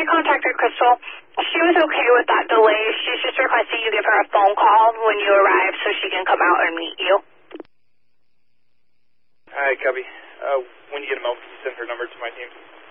contacted Crystal. She was okay with that delay. She's just requesting you give her a phone call when you arrive so she can come out and meet you. All right, copy. When you get a moment, can you send her number to my team?